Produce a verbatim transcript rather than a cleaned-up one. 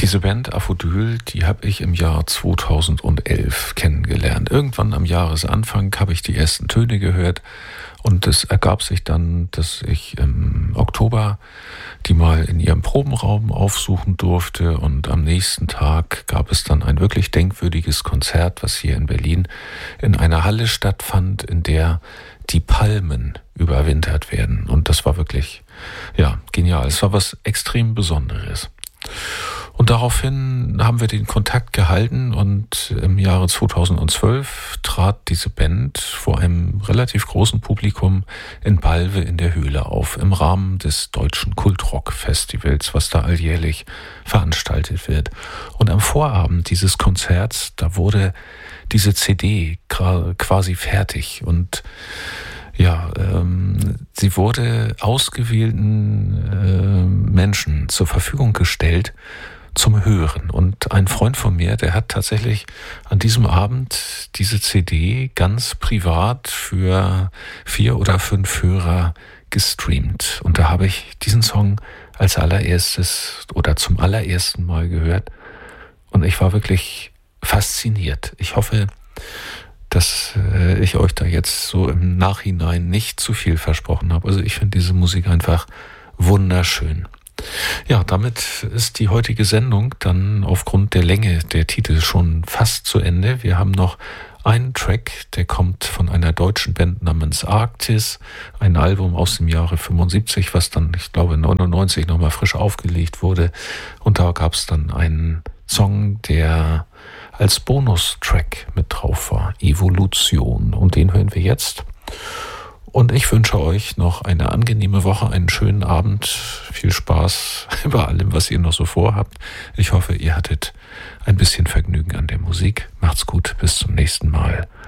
Diese Band Aphodyl, die habe ich im Jahr zweitausendelf kennengelernt. Irgendwann am Jahresanfang habe ich die ersten Töne gehört und es ergab sich dann, dass ich im Oktober die mal in ihrem Probenraum aufsuchen durfte und am nächsten Tag gab es dann ein wirklich denkwürdiges Konzert, was hier in Berlin in einer Halle stattfand, in der die Palmen überwintert werden. Und das war wirklich, ja, genial. Es war was extrem Besonderes. Und daraufhin haben wir den Kontakt gehalten und im Jahre zweitausendzwölf trat diese Band vor einem relativ großen Publikum in Balve in der Höhle auf, im Rahmen des Deutschen Kultrock-Festivals, was da alljährlich veranstaltet wird. Und am Vorabend dieses Konzerts, da wurde diese C D quasi fertig und ja, ähm, sie wurde ausgewählten äh, Menschen zur Verfügung gestellt zum Hören. Und ein Freund von mir, der hat tatsächlich an diesem Abend diese C D ganz privat für vier oder fünf Hörer gestreamt. Und da habe ich diesen Song als allererstes oder zum allerersten Mal gehört. Und ich war wirklich fasziniert. Ich hoffe, dass äh, ich euch da jetzt so im Nachhinein nicht zu viel versprochen habe. Also ich finde diese Musik einfach wunderschön. Ja, damit ist die heutige Sendung dann aufgrund der Länge der Titel schon fast zu Ende. Wir haben noch einen Track, der kommt von einer deutschen Band namens Arktis, ein Album aus dem Jahre fünfundsiebzig, was dann, ich glaube, neunundneunzig nochmal frisch aufgelegt wurde. Und da gab es dann einen Song, der als Bonustrack mit drauf war, Evolution. Und den hören wir jetzt. Und ich wünsche euch noch eine angenehme Woche, einen schönen Abend, viel Spaß bei allem, was ihr noch so vorhabt. Ich hoffe, ihr hattet ein bisschen Vergnügen an der Musik. Macht's gut, bis zum nächsten Mal.